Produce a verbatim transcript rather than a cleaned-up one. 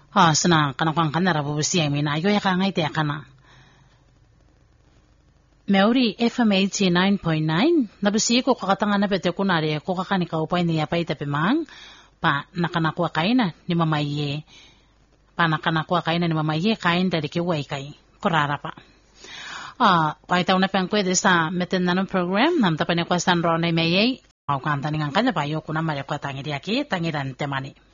ha sna kana kwang kana rabu siya mi na yo ya ka ngai te kana Maori F M eighty-nine point nine nabusi ko kakatanga na pete kunare ko kakani ka upay niya pa itapimang pa nakanakwa kaina ni mamaye pa nakanakwa kaina ni mamaye kain dari kiwai kai kurara pa ah paita una pangkwe desa meten nanong program nam tapane kwa san ro na meye au kanta ningang kanya pa yo kuna mare kwa tangiri aki tangiran temani